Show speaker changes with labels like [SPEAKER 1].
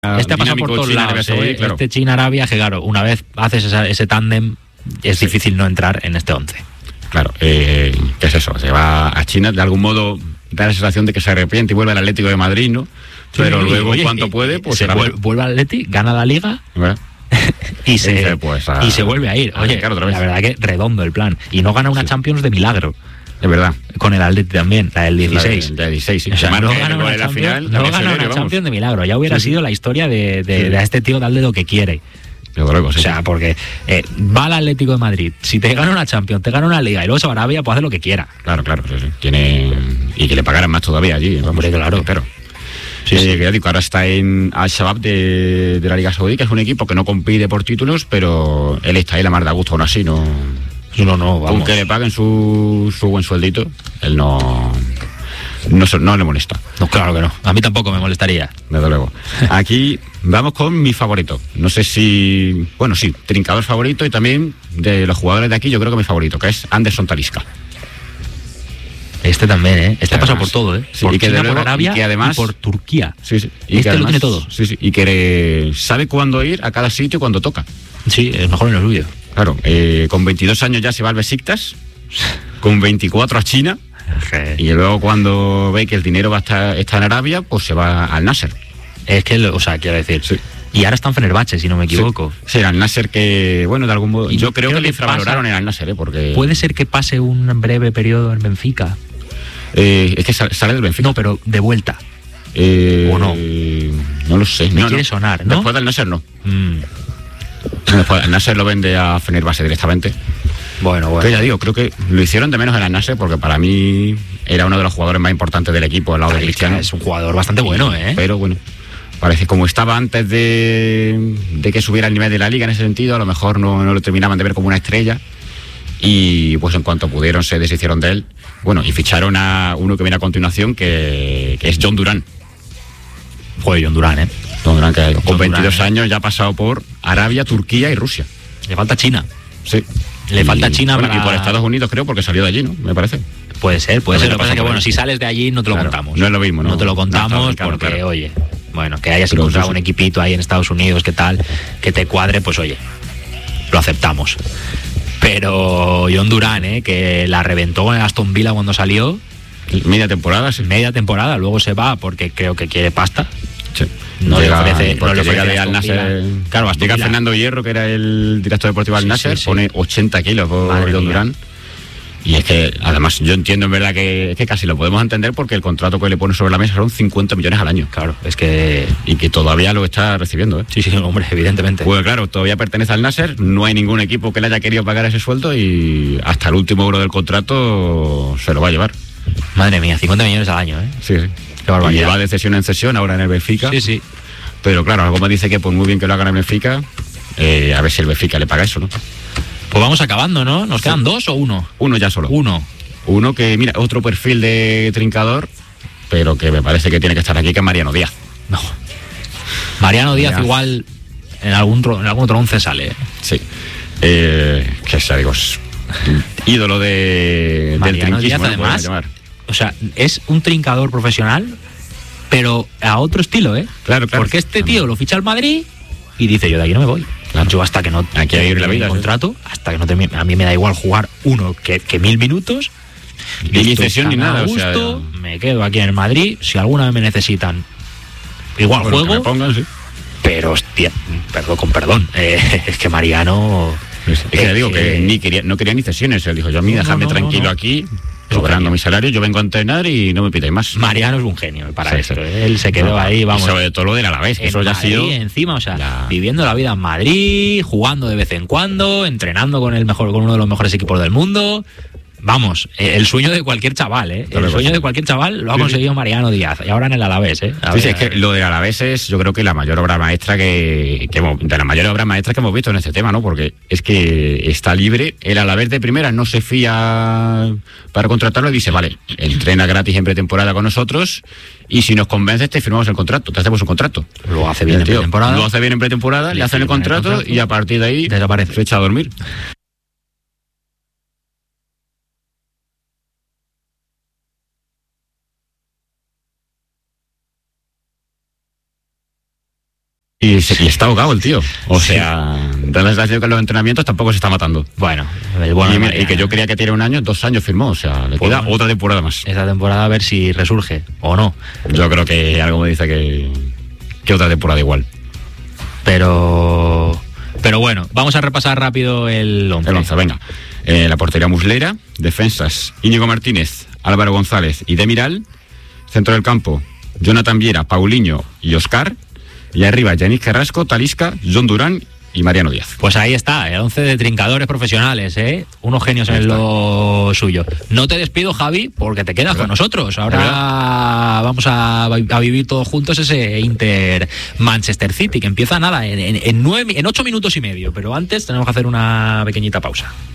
[SPEAKER 1] Este ha pasado por todos lados, claro. Este China-Arabia, que claro, una vez haces ese tándem, es difícil no entrar en este 11.
[SPEAKER 2] Claro, ¿qué es eso? Se va a China, de algún modo da la sensación de que se arrepiente y vuelve al Atlético de Madrid, ¿no? Pero luego, cuanto puede, pues
[SPEAKER 1] se vuelve al Atleti, gana la Liga... Y se vuelve a ir. Oye, claro, la verdad que redondo el plan. Y no gana una Champions de milagro.
[SPEAKER 2] Es verdad.
[SPEAKER 1] Con el Atleti también, la del 16.
[SPEAKER 2] La del 16, sí.
[SPEAKER 1] O sea, no gana una Champions de milagro. Ya hubiera sido la historia de a este tío darle lo que quiere.
[SPEAKER 2] Luego, sí,
[SPEAKER 1] o sea, porque va al Atlético de Madrid. Si te gana una Champions, te gana una Liga y luego se va a Arabia, pues hace lo que quiera.
[SPEAKER 2] Claro, sí. Y que le pagaran más todavía allí.
[SPEAKER 1] Hombre, claro.
[SPEAKER 2] Pero sí. Ya digo, ahora está en Al-Shabaab de la Liga Saudí, que es un equipo que no compite por títulos, pero él está ahí la mar de gusto aún así, ¿no?
[SPEAKER 1] No, vamos.
[SPEAKER 2] Aunque le paguen su buen sueldito, él no le molesta.
[SPEAKER 1] No, claro que no. A mí tampoco me molestaría.
[SPEAKER 2] Desde luego. Aquí vamos con mi favorito. No sé si... Bueno, sí, trincador favorito, y también de los jugadores de aquí yo creo que mi favorito, que es Anderson Talisca.
[SPEAKER 1] Este también, ¿eh? Este pasa por todo, ¿eh?
[SPEAKER 2] Sí,
[SPEAKER 1] por
[SPEAKER 2] y que
[SPEAKER 1] China,
[SPEAKER 2] luego,
[SPEAKER 1] por Arabia,
[SPEAKER 2] y que además,
[SPEAKER 1] y por Turquía.
[SPEAKER 2] Sí. Y
[SPEAKER 1] este
[SPEAKER 2] además,
[SPEAKER 1] lo tiene todo.
[SPEAKER 2] Sí. Y que sabe cuándo ir a cada sitio y cuándo toca.
[SPEAKER 1] Sí, es mejor en el suyo.
[SPEAKER 2] Claro, con 22 años ya se va al Besiktas, con 24 a China, y luego cuando ve que el dinero está en Arabia, pues se va al Nasser.
[SPEAKER 1] Es que, quiero decir... Sí. Y ahora está en Fenerbahce, si no me equivoco.
[SPEAKER 2] Sí, el Al-Nassr, que, bueno, de algún modo... Yo creo que le infravaloraron en el Al-Nassr, porque...
[SPEAKER 1] ¿Puede ser que pase un breve periodo en Benfica?
[SPEAKER 2] Es que sale del Benfica.
[SPEAKER 1] No, pero de vuelta. ¿O no?
[SPEAKER 2] No lo sé.
[SPEAKER 1] Me quiere sonar, ¿no?
[SPEAKER 2] Después del Nasser, no. Después el Nasser lo vende a Fenerbahce directamente.
[SPEAKER 1] Bueno.
[SPEAKER 2] Pero ya digo, creo que lo hicieron de menos en el Nasser, porque para mí era uno de los jugadores más importantes del equipo al lado de Cristiano.
[SPEAKER 1] Es un jugador bastante bueno, ¿eh?
[SPEAKER 2] Pero bueno, parece como estaba antes de que subiera el nivel de la liga en ese sentido, a lo mejor no lo terminaban de ver como una estrella, y pues en cuanto pudieron se deshicieron de él. Bueno, y ficharon a uno que viene a continuación, que es John Durán.
[SPEAKER 1] Joder, John Durán, ¿eh?
[SPEAKER 2] John Durán, que con 22 años ya ha pasado por Arabia, Turquía y Rusia.
[SPEAKER 1] Le falta China.
[SPEAKER 2] Sí.
[SPEAKER 1] Le falta China
[SPEAKER 2] y por Estados Unidos, creo, porque salió de allí, ¿no? Me parece.
[SPEAKER 1] Puede ser. Lo que pasa es que, bueno, si sales de allí no te lo contamos.
[SPEAKER 2] No es lo mismo, ¿no?
[SPEAKER 1] No te lo contamos porque, oye, bueno, que hayas encontrado un equipito ahí en Estados Unidos, ¿qué tal? Que te cuadre, pues oye, lo aceptamos. Pero John Durán, que la reventó en Aston Villa cuando salió.
[SPEAKER 2] Media temporada, sí.
[SPEAKER 1] Media temporada, luego se va porque creo que quiere pasta.
[SPEAKER 2] Sí.
[SPEAKER 1] No le ofrece
[SPEAKER 2] de Al Nassr. Claro, llega Fernando Hierro, que era el director deportivo del Nasser, pone 80 kilos por John Durán. Y es que, además, yo entiendo en verdad que casi lo podemos entender, porque el contrato que le pone sobre la mesa son 50 millones al año.
[SPEAKER 1] Claro, es que...
[SPEAKER 2] Y que todavía lo está recibiendo, ¿eh?
[SPEAKER 1] Sí, hombre, evidentemente.
[SPEAKER 2] Pues claro, todavía pertenece al Nasser, no hay ningún equipo que le haya querido pagar ese sueldo, y hasta el último euro del contrato se lo va a llevar.
[SPEAKER 1] Madre mía, 50 millones al año, ¿eh?
[SPEAKER 2] Sí.
[SPEAKER 1] Qué barbaridad.
[SPEAKER 2] Y va de cesión en cesión ahora en el Benfica.
[SPEAKER 1] Sí.
[SPEAKER 2] Pero claro, algo me dice que pues muy bien que lo hagan en el Benfica, a ver si el Benfica le paga eso, ¿no?
[SPEAKER 1] Pues vamos acabando, ¿no? ¿Nos quedan dos o uno?
[SPEAKER 2] Uno ya solo.
[SPEAKER 1] Uno
[SPEAKER 2] que, mira, otro perfil de trincador, pero que me parece que tiene que estar aquí, que es Mariano Díaz.
[SPEAKER 1] No. Mariano Díaz igual en algún otro 11 sale, ¿eh?
[SPEAKER 2] Sí. Que sea, digo, es ídolo del
[SPEAKER 1] Mariano
[SPEAKER 2] trinquismo,
[SPEAKER 1] Díaz, además, o sea, es un trincador profesional, pero a otro estilo, ¿eh?
[SPEAKER 2] Claro.
[SPEAKER 1] Porque este tío lo ficha al Madrid y dice, yo de aquí no me voy. Claro. Yo hasta que no
[SPEAKER 2] aquí hay la vida,
[SPEAKER 1] contrato, hasta que no termine, a mí me da igual jugar uno que 1000 minutos.
[SPEAKER 2] Ni cesión ni nada.
[SPEAKER 1] Gusto, o sea, me quedo aquí en el Madrid. Si alguna vez me necesitan, igual juego.
[SPEAKER 2] Que me pongan, sí.
[SPEAKER 1] Pero, hostia, perdón. Es que Mariano...
[SPEAKER 2] Es que digo que no quería ni cesiones. Él dijo, yo a mí dejadme tranquilo aquí, cobrando mi salario, yo vengo a entrenar y no me pidáis más.
[SPEAKER 1] Mariano es un genio para eso. Él se quedó ahí, vamos.
[SPEAKER 2] Y sobre todo lo del Alavés, que eso ya ha sido...
[SPEAKER 1] encima, o sea, viviendo la vida en Madrid, jugando de vez en cuando, entrenando con uno de los mejores equipos del mundo. Vamos, el sueño de cualquier chaval, ¿eh? El sueño de cualquier chaval lo ha conseguido Mariano Díaz, y ahora en el Alavés, ¿eh?
[SPEAKER 2] Sí, es que lo del Alavés es, yo creo que la mayor obra maestra de las mayores obras maestras que hemos visto en este tema, ¿no? Porque es que está libre, el Alavés de primera no se fía para contratarlo y dice, vale, entrena gratis en pretemporada con nosotros, y si nos convences te firmamos el contrato, te hacemos un contrato.
[SPEAKER 1] Lo hace bien en pretemporada.
[SPEAKER 2] Lo hace bien en pretemporada, le hacen el contrato y a partir de ahí
[SPEAKER 1] desaparece.
[SPEAKER 2] Se echa a dormir. Y está ahogado el tío. O sea, da la sensación que en los entrenamientos tampoco se está matando.
[SPEAKER 1] Bueno, el bueno
[SPEAKER 2] y que yo creía que tiene 1 año, 2 años firmó. O sea, le queda otra temporada más.
[SPEAKER 1] Esa temporada a ver si resurge o no.
[SPEAKER 2] Yo creo que algo me dice que otra temporada igual.
[SPEAKER 1] Pero bueno, vamos a repasar rápido el 11.
[SPEAKER 2] El 11, venga. La portería Muslera, defensas Íñigo Martínez, Álvaro González y Demiral. Centro del campo, Jonathan Viera, Paulinho y Óscar. Y arriba, Yanis Carrasco, Talisca, John Durán y Mariano Díaz.
[SPEAKER 1] Pues ahí está, el 11 de trincadores profesionales, unos genios en lo suyo. No te despido, Javi, porque te quedas con nosotros. Ahora vamos a vivir todos juntos ese Inter-Manchester City, que empieza en 8 minutos y medio, pero antes tenemos que hacer una pequeñita pausa.